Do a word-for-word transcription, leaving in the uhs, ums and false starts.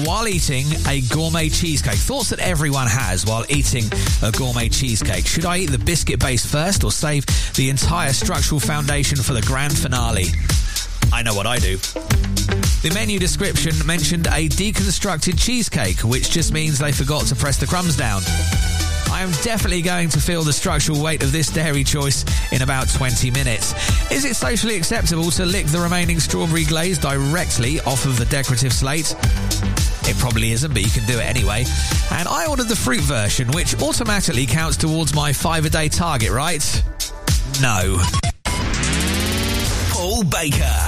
while eating a gourmet cheesecake. Thoughts that everyone has while eating a gourmet cheesecake. Should I eat the biscuit base first or save the entire structural foundation for the grand finale? I know what I do. The menu description mentioned a deconstructed cheesecake, which just means they forgot to press the crumbs down. I am definitely going to feel the structural weight of this dairy choice in about twenty minutes. Is it socially acceptable to lick the remaining strawberry glaze directly off of the decorative slate? It probably isn't, but you can do it anyway. And I ordered the fruit version, which automatically counts towards my five-a-day target, right? No. Paul Baker.